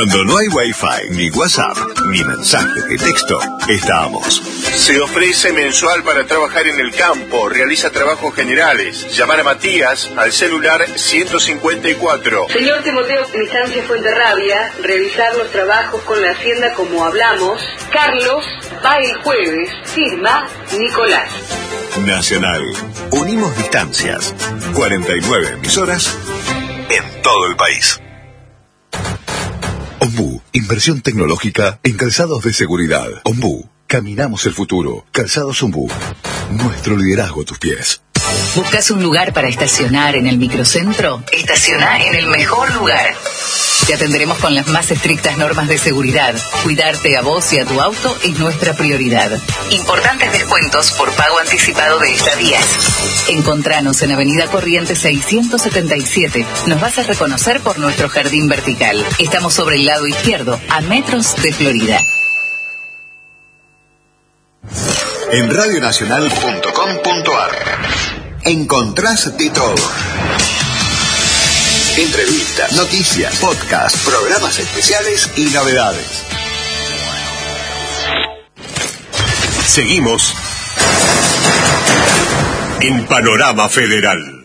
Cuando no hay Wi-Fi, ni WhatsApp, ni mensaje de texto, estamos. Se ofrece mensual para trabajar en el campo, realiza trabajos generales. Llamar a Matías al celular 154. Señor Timoteo Estancia Fuenterrabia, realizar los trabajos con la hacienda como hablamos. Carlos va el jueves, firma Nicolás. Nacional. Unimos distancias. 49 emisoras en todo el país. Ombú, inversión tecnológica en calzados de seguridad. Ombú, caminamos el futuro. Calzados Ombú, nuestro liderazgo a tus pies. ¿Buscas un lugar para estacionar en el microcentro? Estaciona en el mejor lugar. Te atenderemos con las más estrictas normas de seguridad. Cuidarte a vos y a tu auto es nuestra prioridad. Importantes descuentos por pago anticipado de estadías. Encontranos en Avenida Corrientes 677. Nos vas a reconocer por nuestro jardín vertical. Estamos sobre el lado izquierdo, a metros de Florida. En radionacional.com.ar encontrás de todo. Entrevistas, noticias, podcasts, programas especiales y novedades. Seguimos en Panorama Federal.